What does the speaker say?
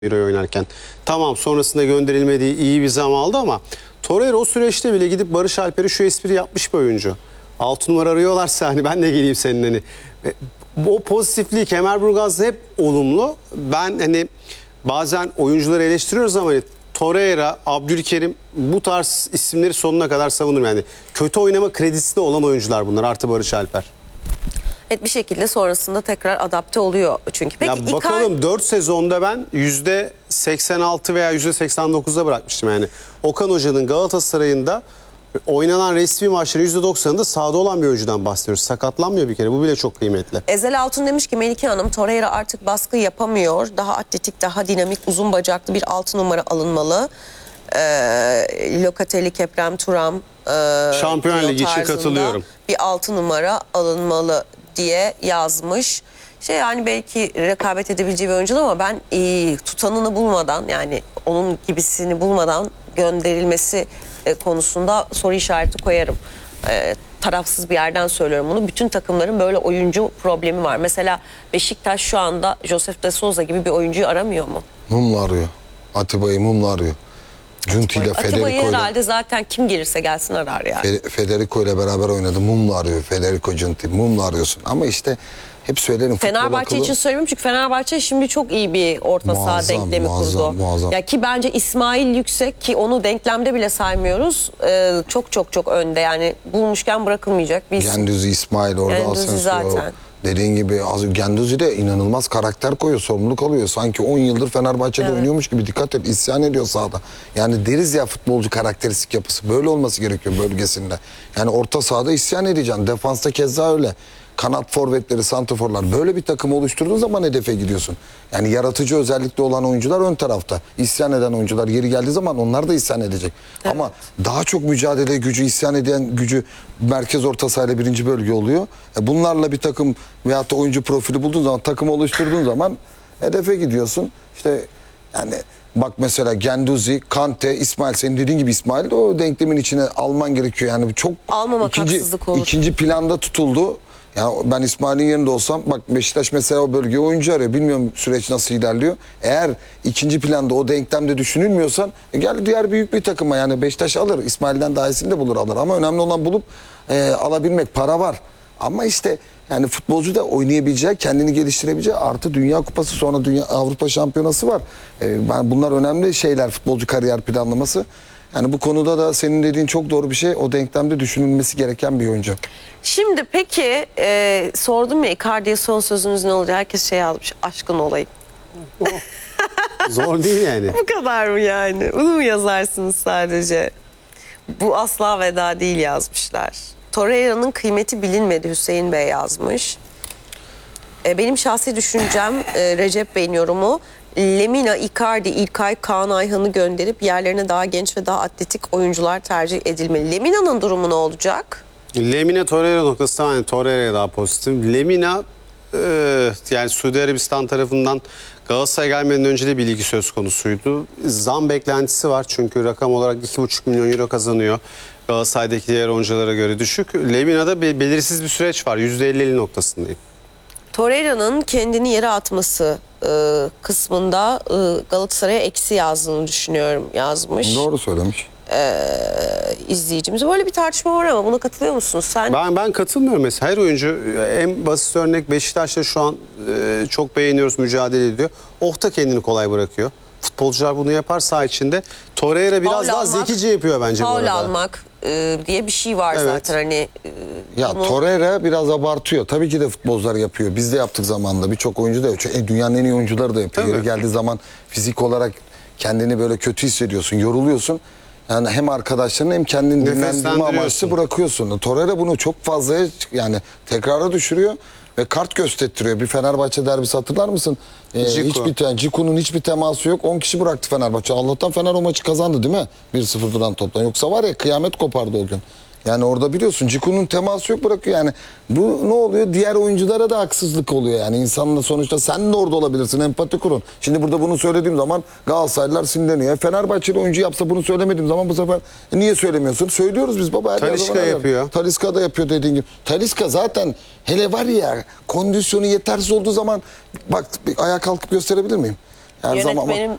oynarken. Tamam, sonrasında gönderilmediği iyi bir zam aldı ama Torreira o süreçte bile gidip Barış Alper'e şu espri yapmış bir oyuncu. 6 numara arıyorlarsa hani ben de geleyim senin hani. O pozitifliği Kemerburgaz'da hep olumlu. Ben hani bazen oyuncuları eleştiriyoruz ama hani Torreira, Abdülkerim bu tarz isimleri sonuna kadar savunurum yani. Kötü oynama kredisi de olan oyuncular bunlar, artı Barış Alper. Evet, bir şekilde sonrasında tekrar adapte oluyor çünkü. Peki ya bakalım 4 sezonda ben %86 veya %89'da bırakmıştım yani. Okan Hoca'nın Galatasaray'ında oynanan resmi maçların %90'ında sahada olan bir oyuncudan bahsediyoruz. Sakatlanmıyor bir kere, bu bile çok kıymetli. Ezel Altun demiş ki Melike Hanım, Torreira artık baskı yapamıyor. Daha atletik, daha dinamik, uzun bacaklı bir 6 numara alınmalı. Locatelli, Keprem, Thuram Şampiyonlar Ligi için katılıyorum. Bir 6 numara alınmalı diye yazmış. Yani belki rekabet edebileceği bir oyuncu ama ben tutanını bulmadan, yani onun gibisini bulmadan gönderilmesi konusunda soru işareti koyarım. Tarafsız bir yerden söylüyorum bunu. Bütün takımların böyle oyuncu problemi var. Mesela Beşiktaş şu anda Josef de Souza gibi bir oyuncuyu aramıyor mu? Mumla arıyor. Atiba'yı Mumla arıyor. Junti ile Federico ile. herhalde zaten kim gelirse gelsin arar yani. Federico ile beraber oynadı. Mumla arıyor. Federico Junti. Mumla arıyorsun. Ama işte hep söylerim. Fenerbahçe için söylüyorum çünkü Fenerbahçe şimdi çok iyi bir orta saha denklemi kurdu. Muazzam. Ya ki bence İsmail Yüksek, ki onu denklemde bile saymıyoruz. Çok önde, yani bulmuşken bırakılmayacak. Güendüzü, İsmail orada, Güendüzü zaten. Dediğin gibi Güendüzü de inanılmaz karakter koyuyor, sorumluluk alıyor. Sanki 10 yıldır Fenerbahçe'de oynuyormuş gibi, dikkat et, isyan ediyor sahada. Yani deriz ya, futbolcu karakteristik yapısı böyle olması gerekiyor bölgesinde. Yani orta sahada isyan edeceksin, defansta keza öyle. Kanat forvetleri, santraforlar, böyle bir takım oluşturduğun zaman hedefe gidiyorsun. Yani yaratıcı özellikle olan oyuncular ön tarafta. İsyan eden oyuncular yeri geldiği zaman onlar da isyan edecek. Evet. Ama daha çok mücadele gücü, isyan eden gücü merkez orta sahayla birinci bölge oluyor. Bunlarla bir takım veyahut da oyuncu profili bulduğun zaman, takım oluşturduğun zaman hedefe gidiyorsun. İşte yani bak mesela Guendouzi, Kante, İsmail, senin dediğin gibi İsmail de o denklemin içine alman gerekiyor. Yani çok almamak haksızlık olur. İkinci planda tutuldu. Yani ben İsmail'in yerinde olsam, bak Beşiktaş mesela o bölgeye oyuncu arıyor. Bilmiyorum süreç nasıl ilerliyor. Eğer ikinci planda o denklemde düşünülmüyorsan gel diğer büyük bir takıma, yani Beşiktaş alır. İsmail'den daha iyisini de bulur, alır. Ama önemli olan bulup alabilmek. Para var. Ama işte yani futbolcu da oynayabileceği, kendini geliştirebileceği, artı Dünya Kupası, sonra Avrupa Şampiyonası var. Bunlar önemli şeyler, futbolcu kariyer planlaması. Yani bu konuda da senin dediğin çok doğru bir şey. O denklemde düşünülmesi gereken bir oyuncu. Şimdi peki sordum ya, Icardi'ye son sözünüz ne olacak? Herkes şey almış, aşkın olayım. Zor değil yani. Bu kadar mı yani? Bunu mu yazarsınız sadece? Bu asla veda değil yazmışlar. Torreira'nın kıymeti bilinmedi, Hüseyin Bey yazmış. Benim şahsi düşüncem, Recep Bey'in yorumu, Lemina, Icardi, İlkay, Kaan Ayhan'ı gönderip yerlerine daha genç ve daha atletik oyuncular tercih edilmeli. Lemina'nın durumu ne olacak? Lemina Torreira noktasında hani Torreira'ya daha pozitif. Lemina yani Suudi Arabistan tarafından Galatasaray'a gelmeden önce de bir ilgi söz konusuydu. Zam beklentisi var çünkü rakam olarak 2,5 milyon euro kazanıyor. Galatasaray'daki diğer oyunculara göre düşük. Lemina'da belirsiz bir süreç var. %50 noktasındayım. Torreira'nın kendini yere atması kısmında Galatasaray'a eksi yazdığını düşünüyorum, yazmış. Doğru söylemiş. İzleyicimiz. Böyle bir tartışma var ama buna katılıyor musunuz sen? Ben katılmıyorum mesela. Her oyuncu, en basit örnek Beşiktaş'ta şu an çok beğeniyoruz, mücadele ediyor. Ohta kendini kolay bırakıyor. Futbolcular bunu yapar saha içinde. Torreira biraz daha zekice yapıyor bence bu arada. Faul almak diye bir şey var zaten hani. Torreira biraz abartıyor. Tabii ki de futbolcular yapıyor. Biz de yaptık zamanında. Birçok oyuncu da yapıyor. Dünyanın en iyi oyuncuları da yapıyor. Yeri geldiği zaman fizik olarak kendini böyle kötü hissediyorsun, yoruluyorsun. Yani hem arkadaşlarını hem kendini dinlendirme amaçlı bırakıyorsun. Torreira bunu çok fazla yani tekrara düşürüyor ve kart gösterttiriyor. Bir Fenerbahçe derbisi hatırlar mısın? Ciku'nun hiçbir teması yok. 10 kişi bıraktı Fenerbahçe. Allah'tan Fener o maçı kazandı değil mi? 1-0 duran toptan. Yoksa var ya, kıyamet kopardı o gün. Yani orada biliyorsun Ciku'nun teması yok, bırakıyor yani. Bu ne oluyor? Diğer oyunculara da haksızlık oluyor yani. İnsanla sonuçta sen de orada olabilirsin, empati kurun. Şimdi burada bunu söylediğim zaman Galatasaraylılar sinirleniyor. Fenerbahçeli oyuncu yapsa bunu söylemediğim zaman bu sefer niye söylemiyorsun? Söylüyoruz biz baba. Talisca yapıyor. Talisca da yapıyor dediğin gibi. Talisca zaten hele var ya, kondisyonu yetersiz olduğu zaman, bak ayağa kalkıp gösterebilir miyim? Her zaman ama Yönetmenim